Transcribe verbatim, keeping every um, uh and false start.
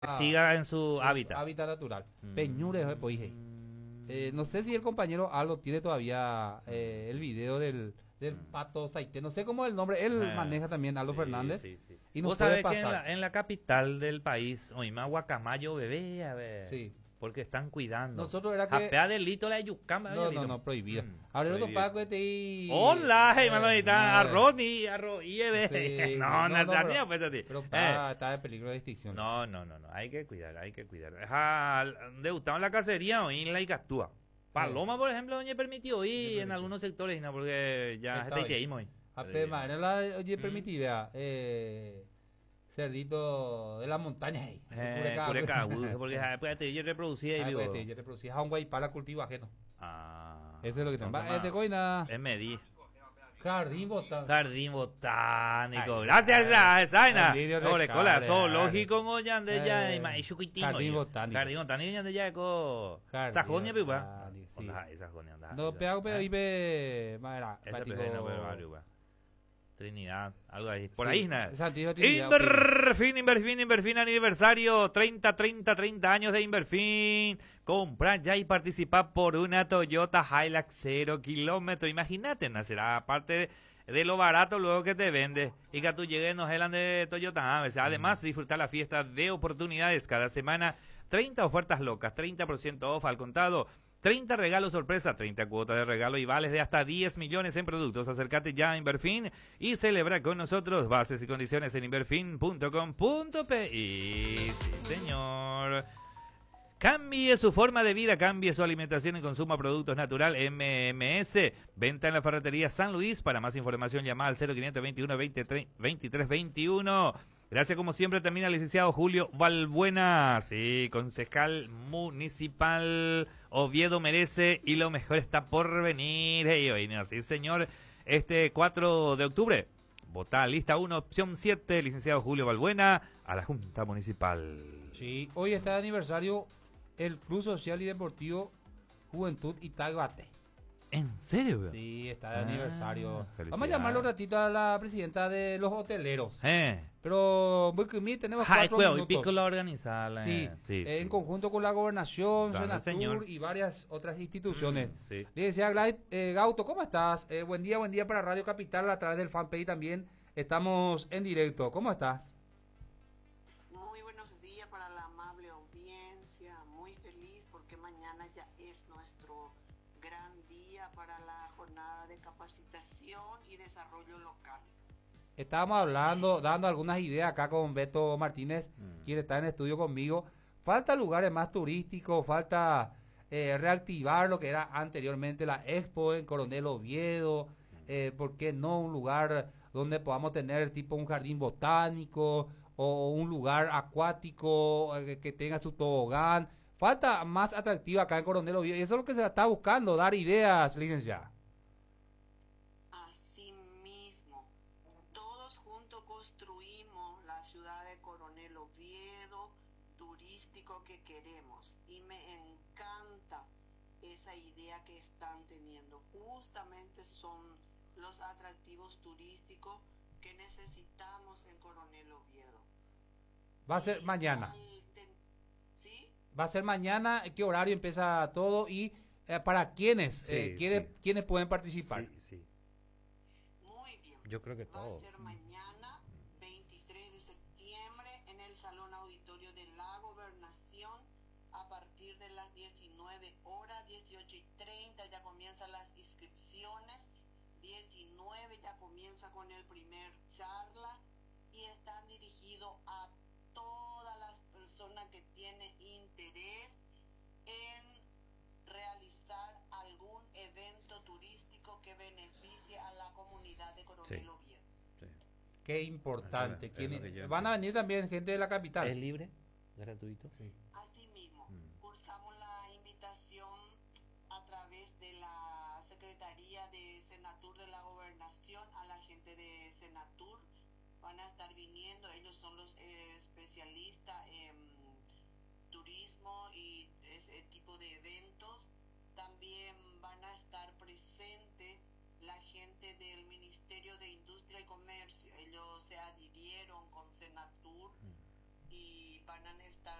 siga en su su hábitat. hábitat natural. Mm. Peñures, eh, pues, dije. Eh, no sé si el compañero Aldo tiene todavía eh, el video del, del pato Saité. No sé cómo es el nombre. Él Ah, maneja también, Aldo sí, Fernández. sí, sí. Y nos Vos puede sabés que en pasar. la, en la capital del país, hoy más guacamayo bebé, a ver. Sí. Porque están cuidando. Nosotros era que- Japea delito la yucama. No, no, no, prohibido. Mm, Ahora prohibido. lo pago este y... Hola, hey, Eh, mano, está no, arroz y arroz y bebé. sí, no, no, no, pero, no, pues, así. pero Eh, está, está en peligro de extinción. No, no, no, no, hay que cuidar, hay que cuidar. Ja, debutado en la cacería hoy en la Icastúa. Paloma, por ejemplo, doña permitió ir en algunos sectores, no, porque ya Está se te bien. hoy. A Pema, era la oye permitida. Eh, cerdito de la montaña ahí. Eh, Cureca, porque después te yo reproducía y Ah, digo. pues, te- yo te producía a un guay para cultivo ajeno. Ah, Eso es lo que te entonces, va. Este coina. Es medir. Jardín botánico. Jardín botánico. Ay, Gracias, ay, Zaina. ay, Sobre ay, cola, ay, zoológico ngoyan de ya eh, y ma y chuquitingo. jardín botánico. Jardín botánico ya de ya ko. Jardín Sajonia pipa. botánico, sí. Onda, esa Sajonia onda. No, pega, pero ahí ve. Madera. Esa patico- pejena pero arriba. Trinidad, algo ahí. Por Sí, ahí nada. Santiago Trinidad, Inverfin, Inverfin, Inverfin aniversario, treinta, treinta, treinta años de Inverfin. Compra ya y participa por una Toyota Hilux cero kilómetro. Imagínate, nacerá aparte de lo barato luego que te vende y que tú llegues no gelan de Toyota. Ah, o sea, además, disfrutar la fiesta de oportunidades cada semana. treinta ofertas locas, treinta por ciento off al contado. treinta regalos sorpresa, treinta cuotas de regalo y vales de hasta diez millones en productos. Acércate ya a Inverfin y celebra con nosotros. Bases y condiciones en inverfin punto com punto pe. Sí, señor. Cambie su forma de vida, cambie su alimentación y consuma productos natural M M S. Venta en la ferretería San Luis. Para más información llama al cero quinientos veintiuno veintitrés veintiuno. Gracias como siempre también al licenciado Julio Valbuena, sí, concejal municipal. Oviedo merece y lo mejor está por venir. Hey, hoy, no, sí señor, este cuatro de octubre, vota lista uno, opción siete, licenciado Julio Valbuena, a la Junta Municipal. Sí, hoy está de aniversario el Club Social y Deportivo Juventud Itagbate. ¿En serio? Bro? Sí, está de Ah, aniversario. felicidades. Vamos a llamarlo un ratito a la presidenta de los hoteleros. Eh. Pero Bucumí tenemos Ja, cuatro cueo, y minutos. pico la organizarla. Sí, eh. sí, en sí. conjunto con la gobernación, Dale, Senatur señor. y varias otras instituciones. Mm, sí. Le decía Glad, eh, Gauto, ¿cómo estás? Eh, buen día, buen día para Radio Capital a través del fanpage también. Estamos en directo. ¿Cómo estás? Muy buenos días para la amable audiencia, muy feliz porque mañana ya es nuestro gran día para la jornada de capacitación y desarrollo local. Estábamos hablando, dando algunas ideas acá con Beto Martínez, Mm. quien está en estudio conmigo. Falta lugares más turísticos, falta eh, reactivar lo que era anteriormente la Expo en Coronel Oviedo. Eh, ¿Por qué no un lugar donde podamos tener tipo un jardín botánico o un lugar acuático eh, que tenga su tobogán? Falta más atractivo acá en Coronel Oviedo y eso es lo que se está buscando, dar ideas, licenciada. Así mismo, todos juntos construimos la ciudad de Coronel Oviedo, turístico que queremos, y me encanta esa idea que están teniendo. Justamente son los atractivos turísticos que necesitamos en Coronel Oviedo. Va a ser Y mañana. al ten- ¿Sí? Va a ser mañana, ¿qué horario empieza todo? Y eh, para quiénes, Sí, eh, ¿quiénes, sí. quiénes pueden participar? Sí, sí. Muy bien. Yo creo que Va todo. a ser mañana, veintitrés de septiembre, en el Salón Auditorio de la Gobernación, a partir de las diecinueve horas, dieciocho y treinta ya comienzan las inscripciones, diecinueve ya comienza con el primer charla y están dirigidos a todas las personas que tienen interés en realizar algún evento turístico que beneficie a la comunidad de Coronel Sí. Oviedo. Sí. Qué importante. Es lo ¿Quiénes- que yo van a entiendo. venir también gente de la capital. ¿Es libre? ¿Gratuito? Sí. Asimismo, Mm. cursamos la invitación a través de la Secretaría de Senatur de la Gobernación a la gente de Senatur. Van a estar viniendo, ellos son los eh, especialistas en turismo y ese tipo de eventos. También van a estar presentes la gente del Ministerio de Industria y Comercio. Ellos se adhirieron con Senatur y van a estar